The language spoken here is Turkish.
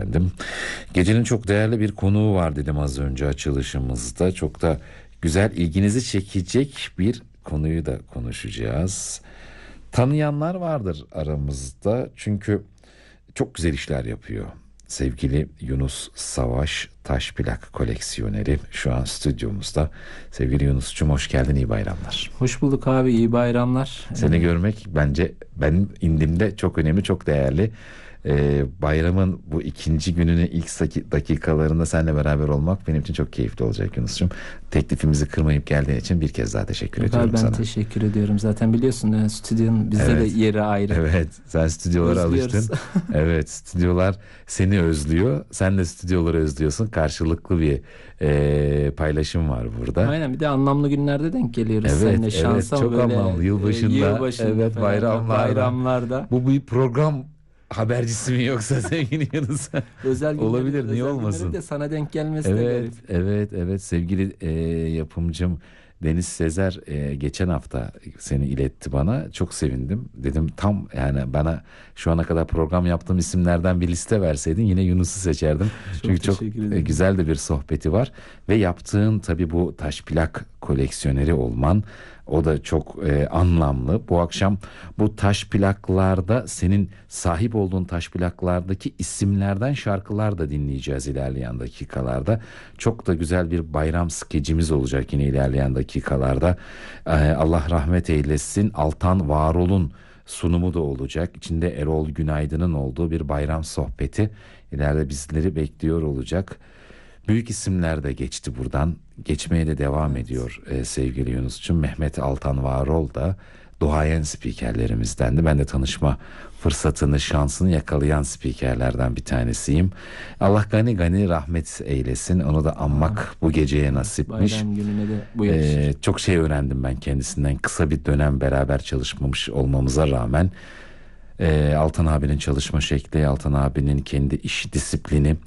efendim. Gecenin çok değerli bir konuğu var dedim az önce açılışımızda. Çok da güzel, ilginizi çekecek bir konuyu da konuşacağız. Tanıyanlar vardır aramızda çünkü çok güzel işler yapıyor. Sevgili Yunus Savaş, taş plak koleksiyoneri şu an stüdyomuzda. Sevgili Yunus'cum, hoş geldin, iyi bayramlar. Hoş bulduk abi, iyi bayramlar. Seni görmek bence benim indimde çok önemli, çok değerli. Bayramın bu ikinci gününün ilk dakikalarında seninle beraber olmak benim için çok keyifli olacak Yunus'cum. Teklifimizi kırmayıp geldiğin için bir kez daha teşekkür ediyorum Ben sana. teşekkür ediyorum. Zaten biliyorsun stüdyonun bizde Evet. de yeri ayrı. Evet, sen stüdyolara Özlüyoruz. alıştın. Evet, stüdyolar seni özlüyor. Sen de stüdyoları özlüyorsun. Karşılıklı bir paylaşım var burada. Aynen, bir de anlamlı günlerde denk geliyoruz Evet, seninle. evet, Şansa çok böyle anlamlı. Yılbaşında, evet, falan, bayramlarda. bayramlarda. Bu bir program habercisi mi yoksa sevgili Yunus? Özel Olabilir, niye özel günlerin olmasın? de sana denk gelmesi de Evet, garip. evet, evet, sevgili yapımcım Deniz Sezer geçen hafta seni iletti bana. Çok sevindim. Dedim tam, yani bana şu ana kadar program yaptığım isimlerden bir liste verseydin yine Yunus'u seçerdim. Çünkü çok teşekkür ederim. güzel de bir sohbeti var. Ve yaptığın tabii bu taş plak koleksiyoneri olman, o da çok anlamlı. Bu akşam bu taş plaklarda, senin sahip olduğun taş plaklardaki isimlerden şarkılar da dinleyeceğiz ilerleyen dakikalarda. Çok da güzel bir bayram skecimiz olacak yine ilerleyen dakikalarda. Allah rahmet eylesin, Altan Varol'un sunumu da olacak. İçinde Erol Günaydın'ın olduğu bir bayram sohbeti ileride bizleri bekliyor olacak. Büyük isimler de geçti buradan. Geçmeye de devam ediyor sevgili Yunus'cum. Mehmet Altan Varol da duayen spikerlerimizdendi. Ben de tanışma fırsatını, şansını yakalayan spikerlerden bir tanesiyim. Allah gani gani rahmet eylesin. Onu da anmak bu geceye nasipmiş. Bayram gününe de bu yakışır. Çok şey öğrendim ben kendisinden. Kısa bir dönem beraber çalışmamış olmamıza rağmen. Altan abinin çalışma şekli, Altan abinin kendi iş disiplini,